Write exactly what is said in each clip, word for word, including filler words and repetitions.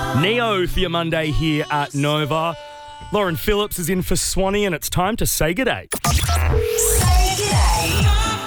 Neo for your Monday here at Nova. Lauren Phillips is in for Swanee and it's time to say g'day. Say g'day.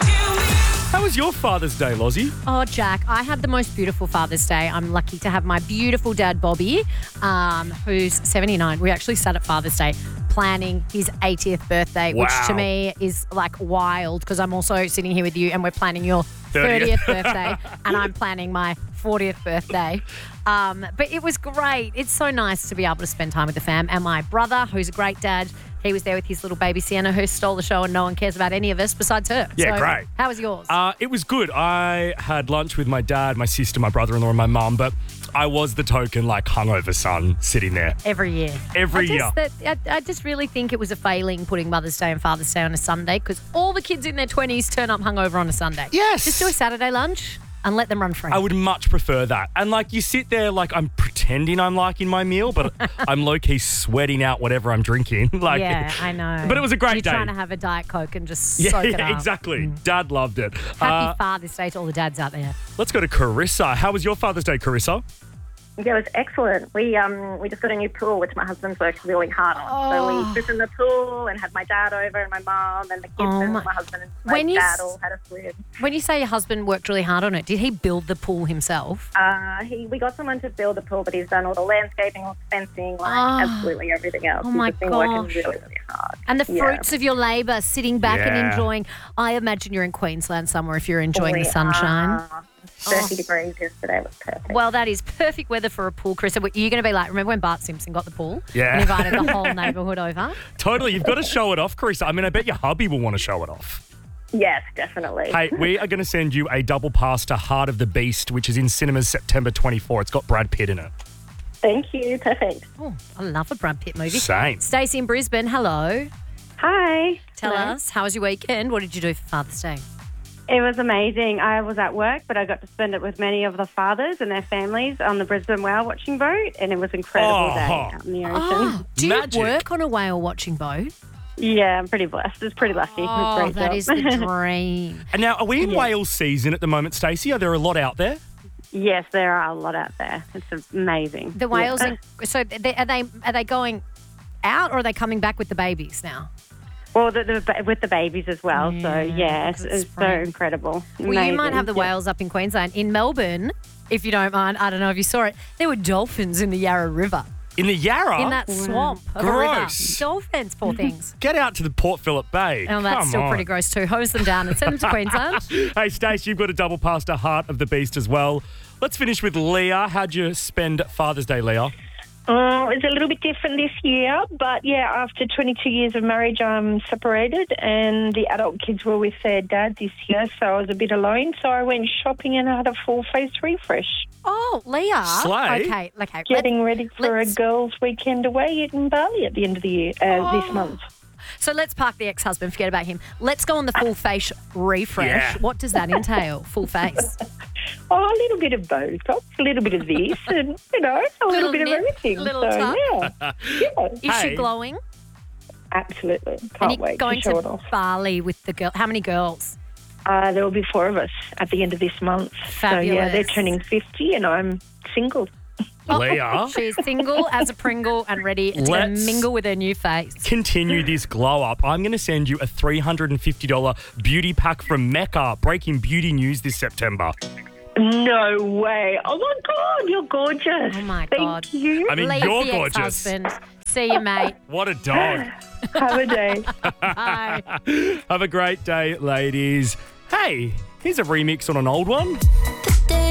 How was your Father's Day, Lozzie? Oh, Jack, I had the most beautiful Father's Day. I'm lucky to have my beautiful dad, Bobby, um, who's seventy-nine. We actually sat at Father's Day planning his eightieth birthday, Wow. which to me is like wild because I'm also sitting here with you and we're planning your thirtieth. thirtieth birthday and I'm planning my fortieth birthday. Um, but it was great. It's so nice to be able to spend time with the fam. And my brother, who's a great dad, he was there with his little baby Sienna who stole the show and no one cares about any of us besides her. Yeah, So, great. How was yours? Uh, it was good. I had lunch with my dad, my sister, my brother-in-law and my mum, but I was the token, like, hungover son sitting there. Every year. Every I year. just, that, I, I just really think it was a failing putting Mother's Day and Father's Day on a Sunday because all the kids in their twenties turn up hungover on a Sunday. Yes. Just do a Saturday lunch and let them run free. I would much prefer that. And, like, you sit there like I'm pretending I'm liking my meal, but I'm low-key sweating out whatever I'm drinking. Like, yeah, I know. But it was a great You're day. trying to have a Diet Coke and just Yeah, soak it yeah, up. exactly. Dad loved it. Happy Uh, Father's Day to all the dads out there. let's go to Carissa. How was your Father's Day, Carissa? Yeah, it was excellent. We um we just got a new pool, which my husband's worked really hard on. Oh. So we swim in the pool and had my dad over and my mum and the kids Oh, and my- my husband and my When you dad s- all had a swim. When you say your husband worked really hard on it, did he build the pool himself? Uh, he we got someone to build the pool, but he's done all the landscaping, all the fencing, like Oh. absolutely everything else. Oh, he's my just been gosh. working really, really hard. And the Yeah. fruits of your labour, sitting back and Yeah. enjoying. I imagine you're in Queensland somewhere if you're enjoying We the sunshine. are thirty Oh. degrees yesterday. It was perfect. Well, that is perfect weather for a pool, Chris. You're going to be like, remember when Bart Simpson got the pool? Yeah. And invited the whole neighbourhood over? Totally. You've got to show it off, Carissa. I mean, I bet your hubby will want to show it off. yes, definitely. Hey, we are going to send you a double pass to Heart of the Beast, which is in cinemas September twenty-fourth. It's got Brad Pitt in it. Thank you. Perfect. Oh, I love a Brad Pitt movie. Same. Stacey in Brisbane, hello. Hi. Tell Hello. us, how was your weekend? What did you do for Father's Day? It was amazing. I was at work, but I got to spend it with many of the fathers and their families on the Brisbane whale watching boat, and it was an incredible Oh. day out in the ocean. Oh, do Magic. you work on a whale watching boat? Yeah, I'm pretty blessed. It's pretty lucky. It was a Oh, great that job. is the dream. And now, are we in whale season at the moment, Stacey? Are there a lot out there? Yes, there are a lot out there. It's amazing. The whales, Yeah. in, so they, are they are they going out or are they coming back with the babies now? Well, the, the, with the babies as well. Yeah, so, yeah, it's, because it's it's so spring. incredible. Well, you might Amazing. have the Yeah. whales up in Queensland. In Melbourne, if you don't mind, I don't know if you saw it, there were dolphins in the Yarra River, In the Yarra? in that swamp of Gross. a river. Dolphins, poor things. Get out to the Port Phillip Bay. Oh, that's Come still on. pretty gross too. Hose them down and send them to Queensland. Hey, Stacey, you've got a double pass to Heart of the Beast as well. Let's finish with Leah. How'd you spend Father's Day, Leah? Oh, it's a little bit different this year, but yeah, after twenty-two years of marriage, I'm separated and the adult kids were with their dad this year, so I was a bit alone. So I went shopping and had a full face refresh, Oh, Leah. Slay. Okay, okay. getting Let- ready for let's- a girls' weekend away in Bali at the end of the year, uh, this month. So let's park the ex-husband, forget about him. Let's go on the full face refresh. Yeah. What does that entail, full face? Oh, a little bit of Botox, a little bit of this, and, you know, a little, Little bit nip, of everything. little so, tuck. yeah. yeah, Is Hey. she glowing? absolutely. And Can't you're wait going to show to it off. Bali with the girl. How many girls? Uh, there will be four of us at the end of this month. So, yeah, they're Fabulous. turning fifty and I'm single. Leah, She's single as a Pringle and ready to Let's- mingle with her new face. continue this glow up. I'm going to send you a three hundred fifty dollars beauty pack from Mecca, breaking beauty news this September. No way. Oh, my God, you're gorgeous. Oh, my Thank God. you. I mean, Leave you're the gorgeous. ex-husband. See you, mate. What a dog. Have a day. Bye. Have a great day, ladies. Hey, here's a remix on an old one.